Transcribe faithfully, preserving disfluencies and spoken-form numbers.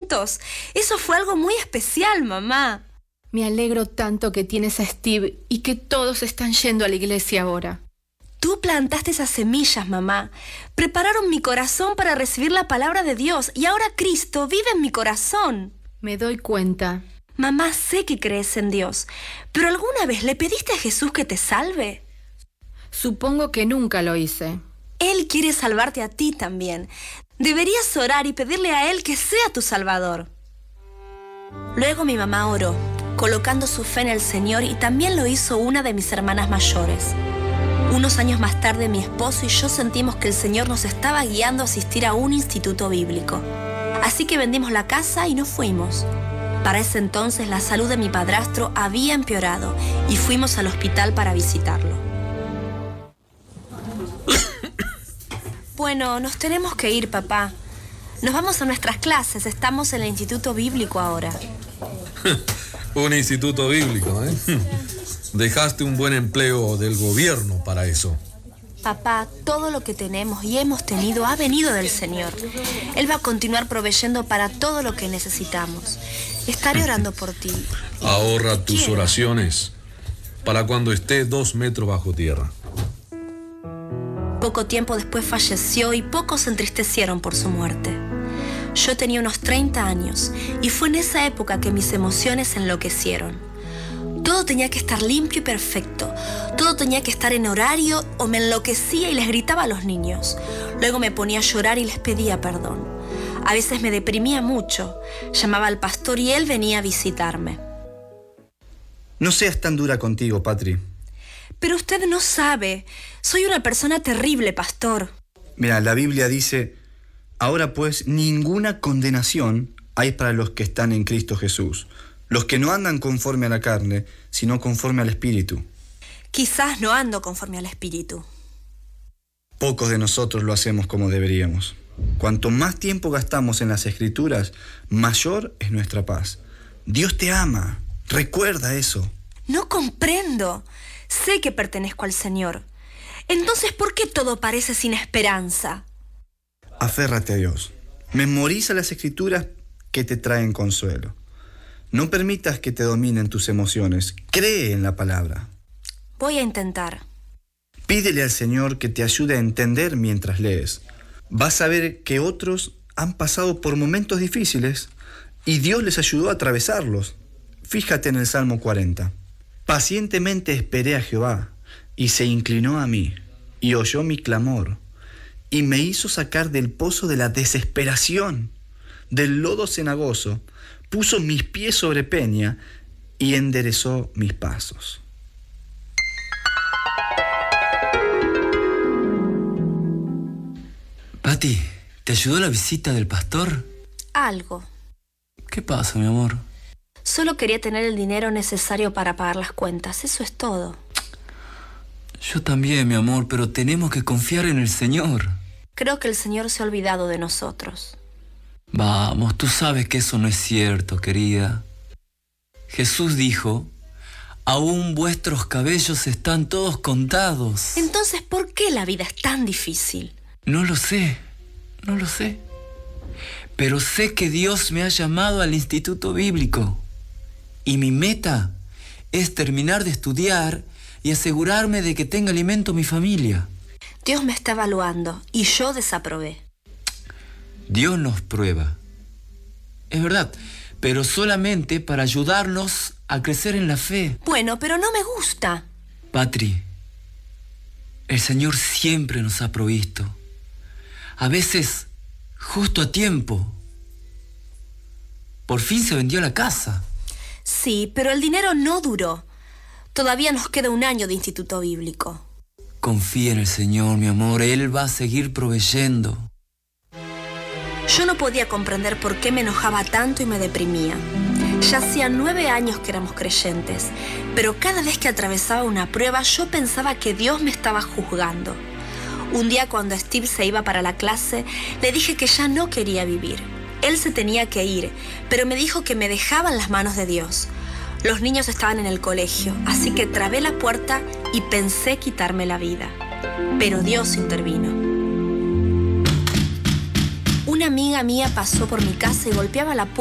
juntos. Eso fue algo muy especial, mamá. Me alegro tanto que tienes a Steve y que todos están yendo a la iglesia ahora. Tú plantaste esas semillas, mamá. Prepararon mi corazón para recibir la palabra de Dios y ahora Cristo vive en mi corazón. Me doy cuenta. Mamá, sé que crees en Dios, pero ¿alguna vez le pediste a Jesús que te salve? Supongo que nunca lo hice. Él quiere salvarte a ti también. Deberías orar y pedirle a Él que sea tu Salvador. Luego mi mamá oró, colocando su fe en el Señor, y también lo hizo una de mis hermanas mayores. Unos años más tarde, mi esposo y yo sentimos que el Señor nos estaba guiando a asistir a un instituto bíblico. Así que vendimos la casa y nos fuimos. Para ese entonces, la salud de mi padrastro había empeorado y fuimos al hospital para visitarlo. Bueno, nos tenemos que ir, papá. Nos vamos a nuestras clases. Estamos en el instituto bíblico ahora. Un instituto bíblico, ¿eh? Dejaste un buen empleo del gobierno para eso. Papá, todo lo que tenemos y hemos tenido ha venido del Señor. Él va a continuar proveyendo para todo lo que necesitamos. Estaré orando por ti. Ahorra tus oraciones para cuando esté dos metros bajo tierra. Poco tiempo después falleció y pocos se entristecieron por su muerte. Yo tenía unos treinta años y fue en esa época que mis emociones se enloquecieron. Todo tenía que estar limpio y perfecto. Todo tenía que estar en horario o me enloquecía y les gritaba a los niños. Luego me ponía a llorar y les pedía perdón. A veces me deprimía mucho. Llamaba al pastor y él venía a visitarme. No seas tan dura contigo, Patri. Pero usted no sabe. Soy una persona terrible, pastor. Mira, la Biblia dice: ahora pues ninguna condenación hay para los que están en Cristo Jesús, los que no andan conforme a la carne, sino conforme al Espíritu. Quizás no ando conforme al Espíritu. Pocos de nosotros lo hacemos como deberíamos. Cuanto más tiempo gastamos en las Escrituras, mayor es nuestra paz. Dios te ama. Recuerda eso. No comprendo. Sé que pertenezco al Señor. Entonces, ¿por qué todo parece sin esperanza? Aférrate a Dios. Memoriza las Escrituras que te traen consuelo. No permitas que te dominen tus emociones. Cree en la palabra. Voy a intentar. Pídele al Señor que te ayude a entender mientras lees. Vas a ver que otros han pasado por momentos difíciles y Dios les ayudó a atravesarlos. Fíjate en el Salmo cuarenta. Pacientemente esperé a Jehová y se inclinó a mí y oyó mi clamor y me hizo sacar del pozo de la desesperación, del lodo cenagoso. Puso mis pies sobre peña y enderezó mis pasos. Pati, ¿te ayudó la visita del pastor? Algo. ¿Qué pasa, mi amor? Solo quería tener el dinero necesario para pagar las cuentas. Eso es todo. Yo también, mi amor, pero tenemos que confiar en el Señor. Creo que el Señor se ha olvidado de nosotros. Vamos, tú sabes que eso no es cierto, querida. Jesús dijo: aún vuestros cabellos están todos contados. Entonces, ¿por qué la vida es tan difícil? No lo sé, no lo sé. Pero sé que Dios me ha llamado al instituto bíblico. Y mi meta es terminar de estudiar y asegurarme de que tenga alimento mi familia. Dios me está evaluando y yo desaprobé. Dios nos prueba. Es verdad, pero solamente para ayudarnos a crecer en la fe. Bueno, pero no me gusta. Patri, el Señor siempre nos ha provisto. A veces, justo a tiempo. Por fin se vendió la casa. Sí, pero el dinero no duró. Todavía nos queda un año de instituto bíblico. Confía en el Señor, mi amor. Él va a seguir proveyendo. Yo no podía comprender por qué me enojaba tanto y me deprimía. Ya hacía nueve años que éramos creyentes, pero cada vez que atravesaba una prueba yo pensaba que Dios me estaba juzgando. Un día, cuando Steve se iba para la clase, le dije que ya no quería vivir. Él se tenía que ir, pero me dijo que me dejaba en las manos de Dios. Los niños estaban en el colegio, así que trabé la puerta y pensé quitarme la vida. Pero Dios intervino. Una amiga mía pasó por mi casa y golpeaba la puerta